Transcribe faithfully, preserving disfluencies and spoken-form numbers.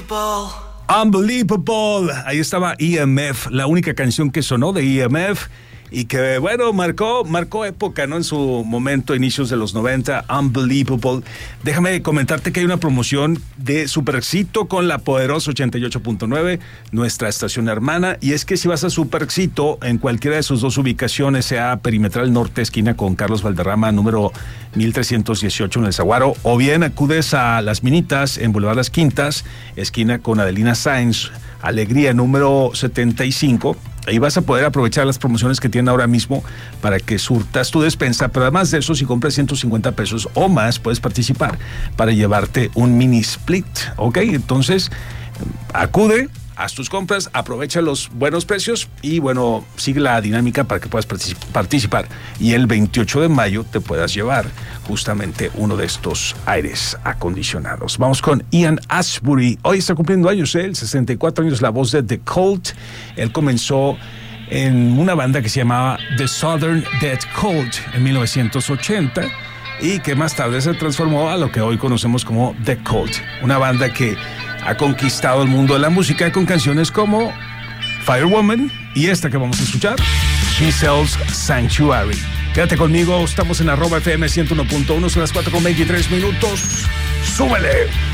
Unbelievable. Unbelievable. Ahí estaba E M F, la única canción que sonó de E M F y que, bueno, marcó, marcó época, ¿no? En su momento, inicios de los noventa, Unbelievable. Déjame comentarte que hay una promoción de Superéxito con la poderosa ochenta y ocho punto nueve, nuestra estación hermana, y es que si vas a Superéxito en cualquiera de sus dos ubicaciones, sea Perimetral Norte, esquina con Carlos Valderrama, número mil trescientos dieciocho en el Zaguaro, o bien acudes a Las Minitas en Boulevard Las Quintas, esquina con Adelina Sáenz, Alegría, número setenta y cinco. Ahí vas a poder aprovechar las promociones que tienen ahora mismo para que surtas tu despensa, pero además de eso, si compras ciento cincuenta pesos o más, puedes participar para llevarte un mini split, ¿ok? Entonces, acude, haz tus compras, aprovecha los buenos precios y, bueno, sigue la dinámica para que puedas particip- participar. Y el veintiocho de mayo te puedas llevar justamente uno de estos aires acondicionados. Vamos con Ian Astbury. Hoy está cumpliendo años, él, sesenta y cuatro años, la voz de The Cult. Él comenzó en una banda que se llamaba The Southern Dead Cult en mil novecientos ochenta y que más tarde se transformó a lo que hoy conocemos como The Cult. Una banda que ha conquistado el mundo de la música con canciones como Firewoman y esta que vamos a escuchar, She Sells Sanctuary. Quédate conmigo, estamos en arroba F M ciento uno punto uno, son las cuatro con veintitrés minutos. ¡Súbele!